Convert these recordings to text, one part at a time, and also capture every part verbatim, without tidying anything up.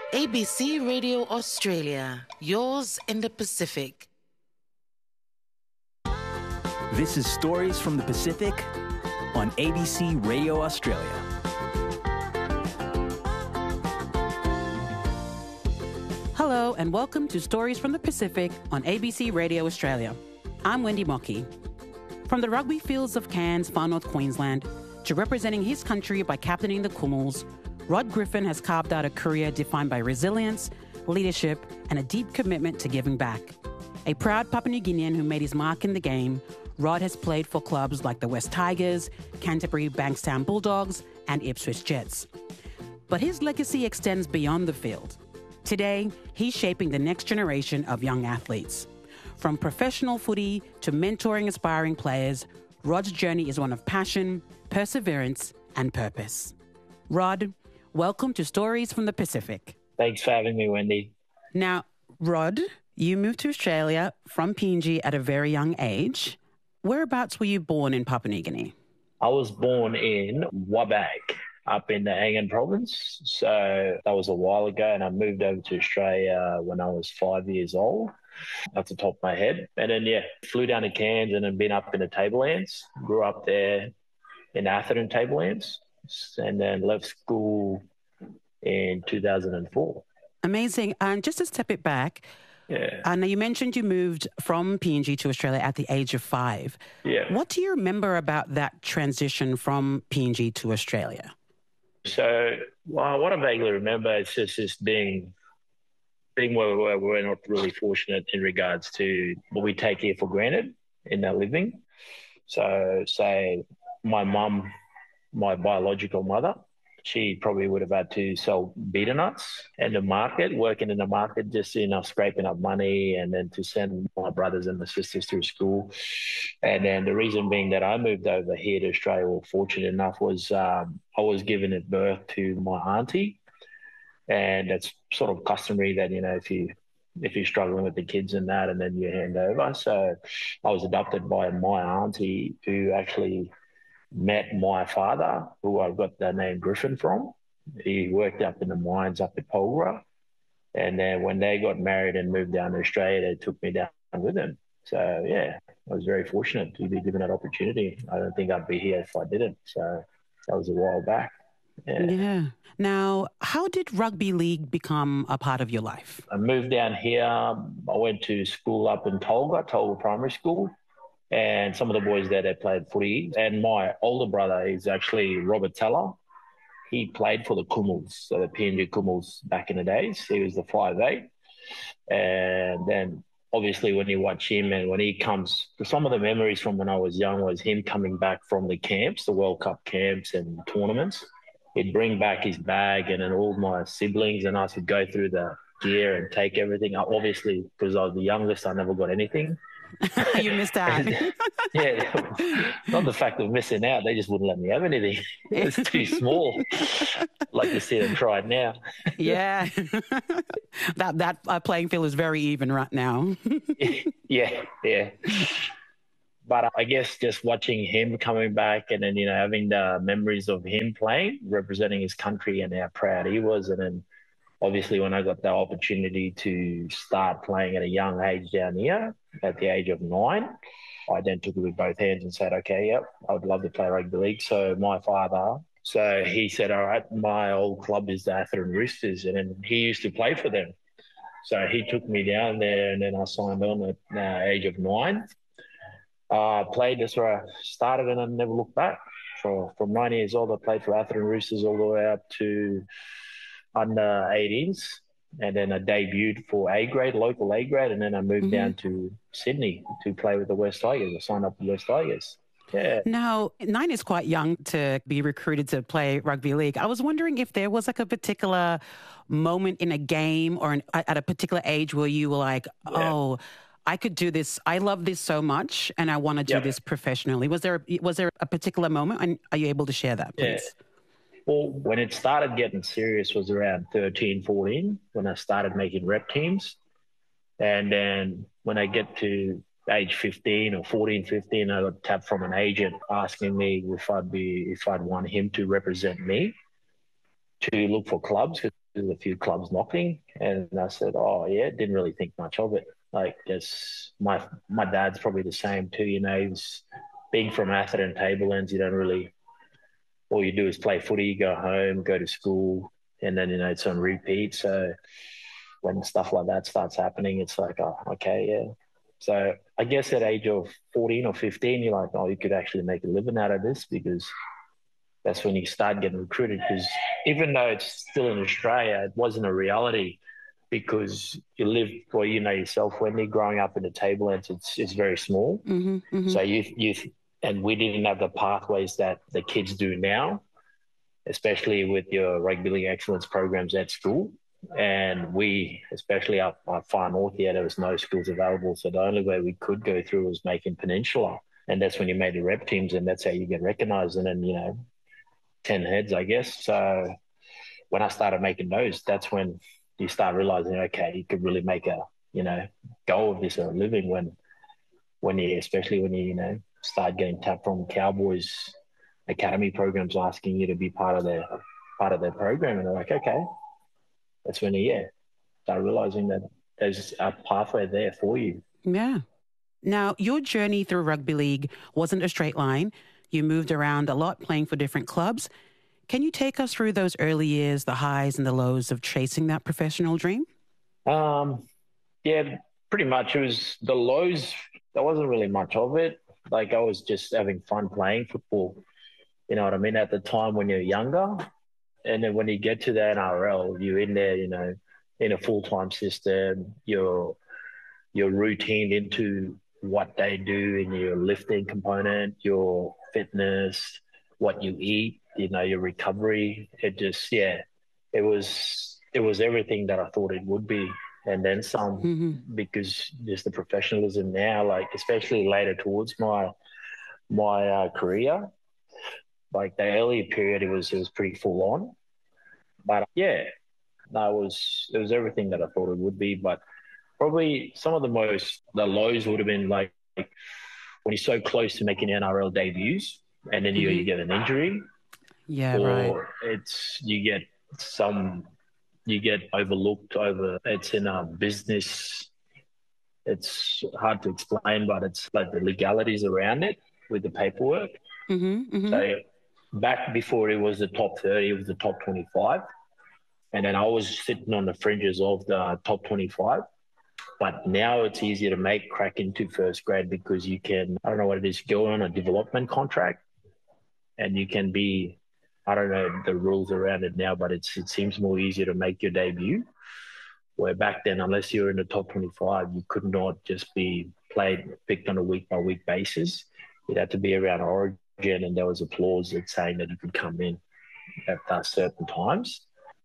A B C Radio Australia, yours in the Pacific. This is Stories from the Pacific on A B C Radio Australia. Hello and welcome to Stories from the Pacific on A B C Radio Australia. I'm Wendy Mockey. From the rugby fields of Cairns, far north Queensland, to representing his country by captaining the Kumuls, Rod Griffin has carved out a career defined by resilience, leadership and a deep commitment to giving back. A proud Papua New Guinean who made his mark in the game, Rod has played for clubs like the West Tigers, Canterbury Bankstown Bulldogs and Ipswich Jets. But his legacy extends beyond the field. Today, he's shaping the next generation of young athletes. From professional footy to mentoring aspiring players, Rod's journey is one of passion, perseverance and purpose. Rod, welcome to Stories from the Pacific. Thanks for having me, Wendy. Now, Rod, you moved to Australia from P N G at a very young age. Whereabouts were you born in Papua New Guinea? I was born in Wabag, up in the Angan province. So that was a while ago, and I moved over to Australia when I was five years old, off the top of my head. And then, yeah, flew down to Cairns and then been up in the Tablelands. Grew up there in Atherton Tablelands, and then left school in two thousand four. Amazing. And just to step it back, yeah. Uh, now, you mentioned you moved from P N G to Australia at the age of five. Yeah. What do you remember about that transition from P N G to Australia? So, well, what I vaguely remember is just, just being, being where we were, we were not really fortunate in regards to what we take here for granted in our living. So, say, my mum, my biological mother, she probably would have had to sell betel nuts in the market, working in the market, just, you know, scraping up money and then to send my brothers and my sisters through school. And then the reason being that I moved over here to Australia, well, fortunate enough, was um, I was given at birth to my auntie. And it's sort of customary that, you know, if you if you're struggling with the kids and that, and then you hand over. So I was adopted by my auntie, who actually met my father, who I got the name Griffin from. He worked up in the mines up at Polgra. And then when they got married and moved down to Australia, they took me down with them. So, yeah, I was very fortunate to be given that opportunity. I don't think I'd be here if I didn't. So that was a while back. Yeah. Yeah. Now, how did rugby league become a part of your life? I moved down here. I went to school up in Tolga, Tolga Primary School. And some of the boys there, they played footy. And my older brother is actually Robert Teller. He played for the Kumuls, so the P N G Kumuls back in the days. He was the five eight. And then obviously when you watch him and when he comes, some of the memories from when I was young was him coming back from the camps, the World Cup camps and tournaments. He'd bring back his bag and then all my siblings and us would go through the gear and take everything. Obviously, because I was the youngest, I never got anything. You missed out. Yeah, not the fact of missing out. They just wouldn't let me have anything. It's too small. Like you see them try now. Yeah, that that uh, playing field is very even right now. yeah, yeah. But I guess just watching him coming back and then, you know, having the memories of him playing, representing his country and how proud he was. And then obviously when I got the opportunity to start playing at a young age down here, at the age of nine, I then took it with both hands and said, okay, yep, I would love to play rugby league. So my father, so he said, all right, my old club is the Atherton Roosters, and then he used to play for them. So he took me down there and then I signed on at the uh, age of nine. I uh, played, that's where I started and I never looked back. For, from nine years old, I played for Atherton Roosters all the way up to under eighteens. And then I debuted for A grade, local A grade, and then I moved mm-hmm. down to Sydney to play with the West Tigers. I signed up with the West Tigers. Yeah. Now, nine is quite young to be recruited to play rugby league. I was wondering if there was like a particular moment in a game or an, at a particular age where you were like, yeah. oh, I could do this. I love this so much and I want to do yep. this professionally. Was there was there a particular moment, and are you able to share that, please? Yeah. Well, when it started getting serious was around thirteen, fourteen, when I started making rep teams. And then when I get to age fifteen or fourteen, fifteen, I got tapped from an agent asking me if I'd be, if I'd want him to represent me. to look for clubs because there's a few clubs knocking. And I said, oh, yeah, didn't really think much of it. Like, just my my dad's probably the same too, you know. He's being from Atherton, Tablelands, you don't really, all you do is play footy, go home, go to school, and then, you know, it's on repeat. So when stuff like that starts happening, it's like, oh, okay, yeah. So I guess at age of fourteen or fifteen, you're like, oh, you could actually make a living out of this, because that's when you start getting recruited. Because even though it's still in Australia, it wasn't a reality, because you live, well, you know yourself, Wendy, growing up in the Tablelands, it's, it's very small. Mm-hmm, mm-hmm. So you, you, and we didn't have the pathways that the kids do now, especially with your rugby league excellence programs at school. And we, especially up, up far north here, there was no schools available. So the only way we could go through was making Peninsula. And that's when you made the rep teams, and that's how you get recognised. And then, you know, ten heads, I guess. So when I started making those, that's when you start realising, okay, you could really make a, you know, go of this or a living when, when you, especially when you, you know, start getting tapped from Cowboys academy programs asking you to be part of their, part of their program. And they're like, okay. That's when you, yeah, start realising that there's a pathway there for you. Yeah. Now, your journey through rugby league wasn't a straight line. You moved around a lot, playing for different clubs. Can you take us through those early years, the highs and the lows of chasing that professional dream? Um, yeah, pretty much. It was the lows. There wasn't really much of it. Like, I was just having fun playing football. You know what I mean? At the time when you're younger. And then when you get to the N R L, you're in there, you know, in a full-time system. You're you're routined into what they do in your lifting component, your fitness, what you eat, you know, your recovery. It just, yeah, it was it was everything that I thought it would be, and then some. Mm-hmm. Because there's the professionalism now, like especially later towards my my uh, career. Like the earlier period, it was it was pretty full on, but yeah, that was it was everything that I thought it would be. But probably some of the most the lows would have been like, like when you're so close to making N R L debuts, and then you, mm-hmm. you get an injury, yeah, or right. It's you get some you get overlooked over. It's in a business. It's hard to explain, but it's like the legalities around it with the paperwork. Mm-hmm, mm-hmm. So back before it was the top thirty, it was the top twenty-five. And then I was sitting on the fringes of the top twenty-five. But now it's easier to make crack into first grade because you can, I don't know what it is, go on a development contract and you can be, I don't know the rules around it now, but it's it seems more easier to make your debut. Where back then, unless you were in the top twenty-five, you could not just be played, picked on a week-by-week basis. It had to be around Origin, and there was a clause that saying that you could come in at uh, certain times.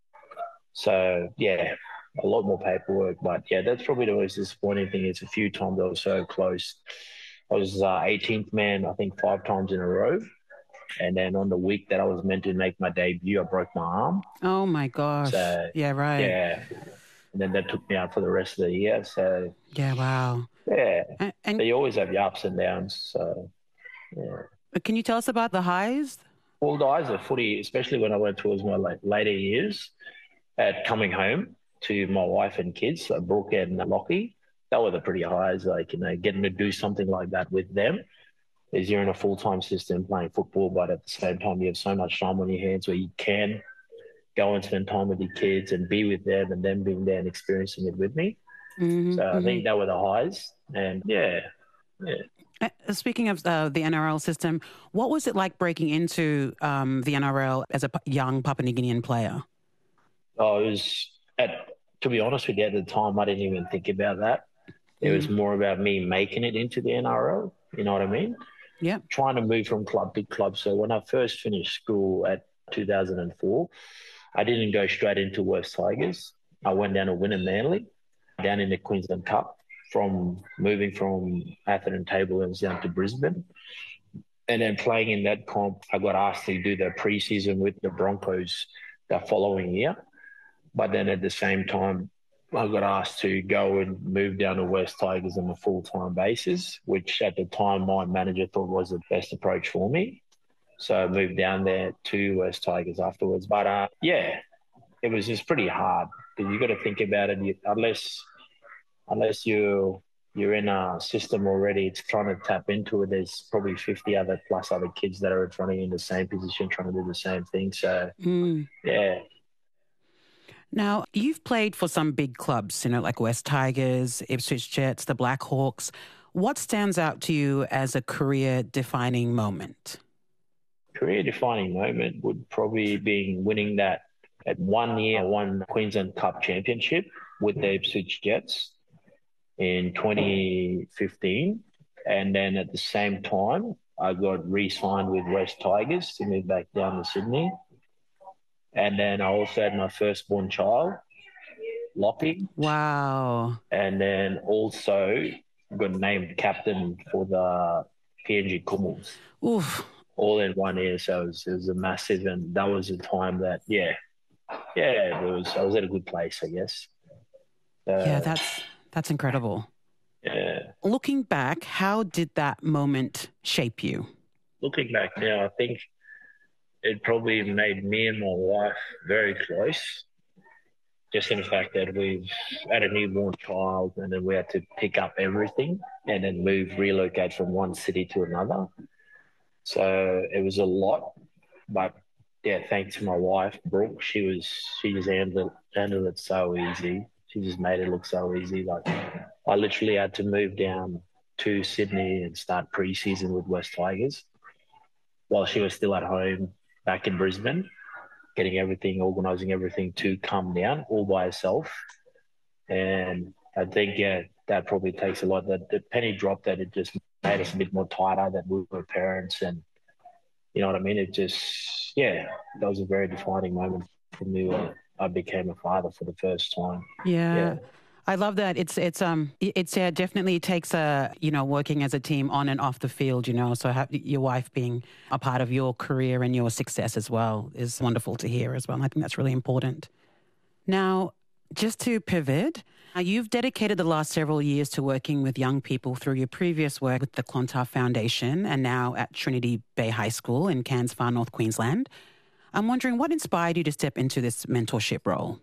So, yeah, a lot more paperwork. But, yeah, that's probably the most disappointing thing. It's a few times I was so close. I was uh, eighteenth man, I think, five times in a row. And then on the week that I was meant to make my debut, I broke my arm. Oh, my gosh. So, yeah, right. Yeah. And then that took me out for the rest of the year. So, yeah, wow. Yeah. And, and so you always have your ups and downs. So, yeah. Can you tell us about the highs? Well, the highs of footy, especially when I went towards my like, later years, at coming home to my wife and kids, so Brooke and Lockie, that were the pretty highs. Like, you know, getting to do something like that with them. Is you're in a full-time system playing football, but at the same time, you have so much time on your hands where you can go and spend time with your kids and be with them and them being there and experiencing it with me. Mm-hmm, so mm-hmm. I think that were the highs. And, yeah, yeah. Uh, speaking of uh, the N R L system, what was it like breaking into um, the N R L as a p- young Papua New Guinean player? Oh, it was, at, to be honest with you, at the time, I didn't even think about that. It mm. was more about me making it into the N R L. You know what I mean? Yeah. Trying to move from club to club. So when I first finished school at two thousand four, I didn't go straight into West Tigers. I went down to Wynnum Manly, down in the Queensland Cup, from moving from Atherton Tablelands down to Brisbane. And then playing in that comp, I got asked to do the preseason with the Broncos the following year. But then at the same time, I got asked to go and move down to West Tigers on a full-time basis, which at the time my manager thought was the best approach for me. So I moved down there to West Tigers afterwards. But, uh, yeah, it was just pretty hard because you got to think about it. You, unless unless you you're in a system already, it's trying to tap into it. There's probably fifty other plus other kids that are in front of you in the same position, trying to do the same thing. So Mm. yeah. Now, you've played for some big clubs, you know, like West Tigers, Ipswich Jets, the Black Hawks. What stands out to you as a career-defining moment? Career-defining moment would probably be winning that at one year, I won Queensland Cup Championship with the Ipswich Jets in twenty fifteen. And then at the same time, I got re-signed with West Tigers to move back down to Sydney. And then I also had my firstborn child, Lockie. Wow. And then also got named captain for the P N G Kumuls. Oof. All in one year. So it was, it was a massive, and that was a time that, yeah, yeah, it was, I was at a good place, I guess. Uh, yeah, that's that's incredible. Yeah. Looking back, how did that moment shape you? Looking back now, I think it probably made me and my wife very close. Just in the fact that we've had a newborn child and then we had to pick up everything and then move, relocate from one city to another. So it was a lot, but yeah, thanks to my wife, Brooke, she was, she just handled, handled it so easy. She just made it look so easy. Like I literally had to move down to Sydney and start pre-season with West Tigers while she was still at home back in Brisbane, getting everything, organising everything to come down all by herself. And I think, yeah, that probably takes a lot. That the penny dropped that it just made us a bit more tighter that we were parents, and you know what I mean? It just, yeah, that was a very defining moment for me when I became a father for the first time. Yeah. Yeah. I love that. It's it's um it's uh, definitely takes a you know working as a team on and off the field. You know, so have, your wife being a part of your career and your success as well is wonderful to hear as well. I think that's really important. Now, just to pivot, uh, you've dedicated the last several years to working with young people through your previous work with the Clontarf Foundation and now at Trinity Bay High School in Cairns, Far North Queensland. I'm wondering what inspired you to step into this mentorship role?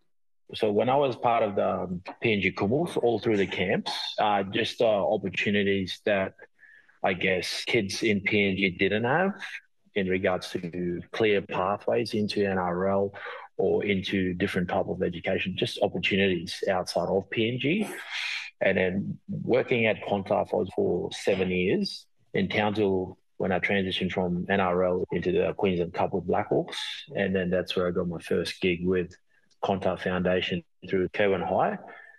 So when I was part of the P N G Kumuls, all through the camps, uh, just uh, opportunities that I guess kids in P N G didn't have in regards to clear pathways into N R L or into different type of education, just opportunities outside of P N G. And then working at Clontarf for seven years in Townsville when I transitioned from N R L into the Queensland Cup with Black Hawks. And then that's where I got my first gig with Clontarf Foundation through Kerwin High.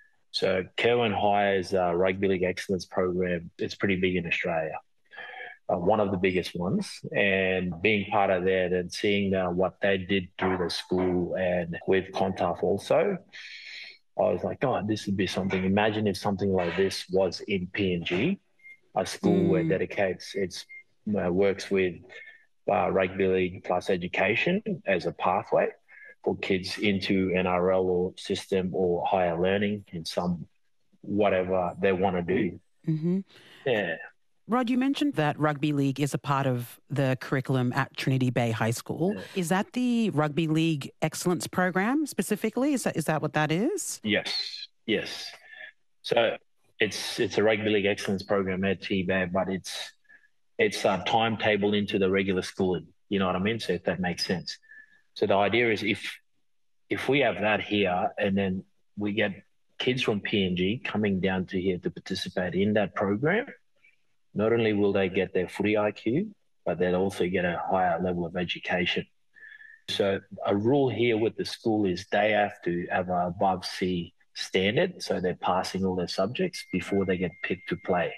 So Kerwin High is a rugby league excellence program. It's pretty big in Australia, uh, one of the biggest ones. And being part of that and seeing uh, what they did through the school and with Clontarf also, I was like, oh, this would be something. Imagine if something like this was in P N G, a school mm. where it dedicates its uh, works with uh, rugby league plus education as a pathway for kids into N R L or system or higher learning in some whatever they want to do. Mm-hmm. Yeah. Rod, you mentioned that rugby league is a part of the curriculum at Trinity Bay High School. Yeah. Is that the Rugby League Excellence Program specifically? Is that is that what that is? Yes, yes. So it's it's a Rugby League Excellence Program at T B A, but it's it's a timetable into the regular schooling. You know what I mean? So if that makes sense. So the idea is if if we have that here and then we get kids from P N G coming down to here to participate in that program, not only will they get their footy I Q, but they'll also get a higher level of education. So a rule here with the school is they have to have an above C standard, so they're passing all their subjects before they get picked to play.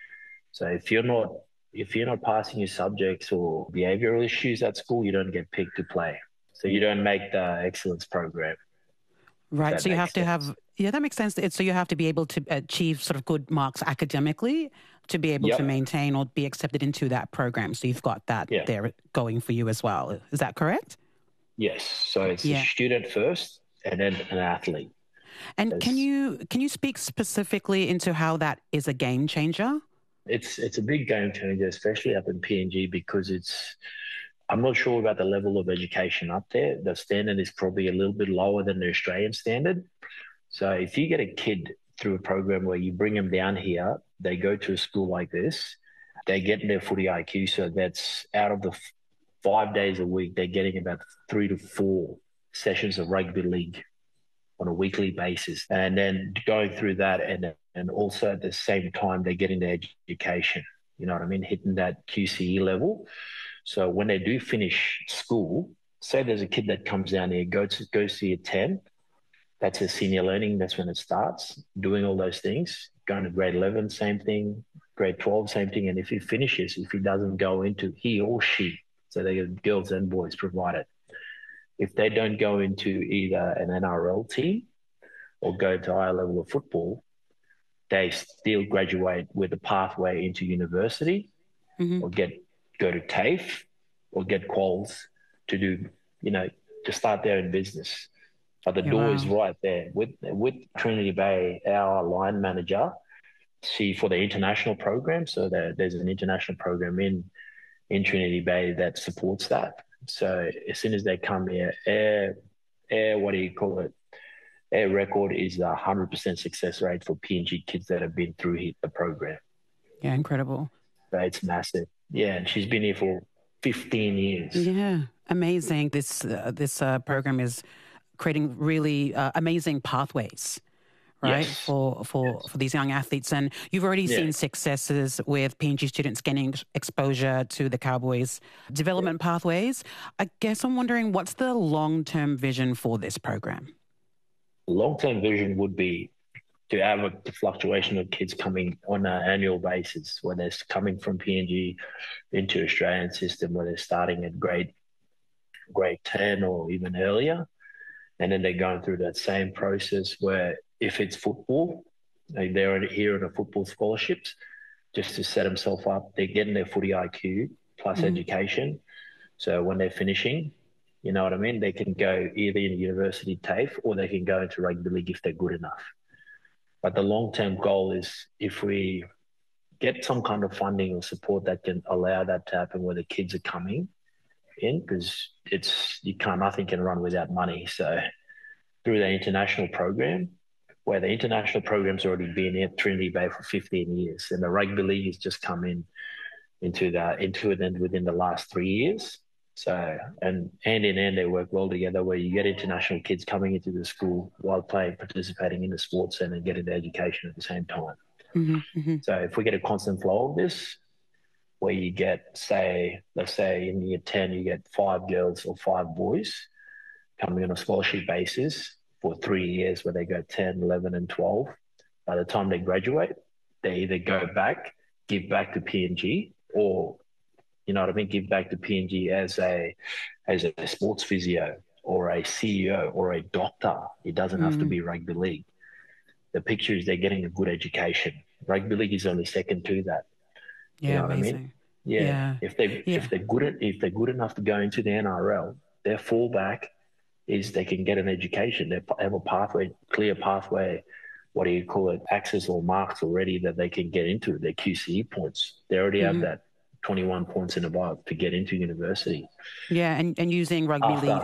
So if you're not if you're not passing your subjects or behavioural issues at school, you don't get picked to play. So you don't make the excellence program. Right. So you have to have, yeah, that makes sense. So you have to be able to achieve sort of good marks academically to be able yep. to maintain or be accepted into that program. So you've got that yeah. there going for you as well. Is that correct? Yes. So it's yeah. a student first and then an athlete. And There's, can you can you speak specifically into how that is a game changer? It's it's a big game changer, especially up in P N G because it's I'm not sure about the level of education up there. The standard is probably a little bit lower than the Australian standard. So if you get a kid through a program where you bring them down here, they go to a school like this, they get their footy I Q. So that's out of the f- five days a week, they're getting about three to four sessions of rugby league on a weekly basis. And then going through that, and and also at the same time, they're getting their education, you know what I mean, hitting that Q C E level. So when they do finish school, say there's a kid that comes down here, goes to, goes to year ten, that's a senior learning, that's when it starts, doing all those things, going to grade eleven, same thing, grade twelve, same thing. And if he finishes, if he doesn't go into, he or she, so they get girls and boys provided, if they don't go into either an N R L team or go to a higher level of football, they still graduate with a pathway into university mm-hmm. or get go to TAFE or get quals to do, you know, to start their own business. But the yeah, door wow. is right there. With with Trinity Bay, our line manager, she for the international program, so there, there's an international program in in Trinity Bay that supports that. So as soon as they come here, air, air, what do you call it? Air record is a hundred percent success rate for P N G kids that have been through the program. Yeah, incredible. So it's massive. Yeah, and she's been here for fifteen years. Yeah, amazing. This uh, this uh, program is creating really uh, amazing pathways, right, yes. for for yes. for these young athletes. And you've already yeah. seen successes with P N G students getting exposure to the Cowboys development yeah. pathways. I guess I'm wondering, what's the long-term vision for this program? Long-term vision would be to have a fluctuation of kids coming on an annual basis, where they're coming from P N G into Australian system, where they're starting at grade grade ten or even earlier. And then they're going through that same process where if it's football, they're here on a football scholarships just to set themselves up. They're getting their footy I Q plus mm-hmm. education. So when they're finishing, you know what I mean, they can go either in university TAFE or they can go into rugby league if they're good enough. But the long-term goal is if we get some kind of funding or support that can allow that to happen where the kids are coming in, because it's you can't nothing can run without money. So through the international program, where the international program's already been at Trinity Bay for fifteen years, and the rugby league has just come in into the into it within the last three years. So and hand in hand they work well together, where you get international kids coming into the school while playing, participating in the sports and then getting the education at the same time. Mm-hmm, mm-hmm. So if we get a constant flow of this, where you get, say, let's say in year ten, you get five girls or five boys coming on a scholarship basis for three years where they go ten, eleven and twelve. By the time they graduate, they either go back, give back to P N G, or, you know what I mean, give back to P N G as a as a sports physio or a C E O or a doctor. It doesn't mm. have to be rugby league. The picture is they're getting a good education. Rugby league is only second to that. Yeah, you know amazing. What I mean? Yeah. yeah. If they yeah. if they're good at, if they're good enough to go into the N R L, their fallback is they can get an education. They have a pathway, clear pathway. What do you call it? Access or marks already that they can get into their Q C E points. They already mm-hmm. have that twenty-one points and above to get into university. Yeah, and, and using rugby After, league